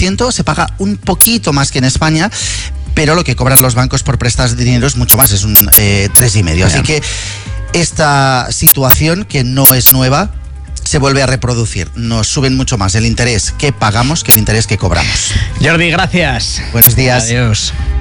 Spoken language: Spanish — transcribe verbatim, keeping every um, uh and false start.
ciento, se paga un poquito más que en España, pero lo que cobran los bancos por prestar dinero es mucho más, es un eh, tres coma cinco. Así que esta situación, que no es nueva, se vuelve a reproducir. Nos suben mucho más el interés que pagamos que el interés que cobramos. Jordi, gracias. Buenos días. Adiós.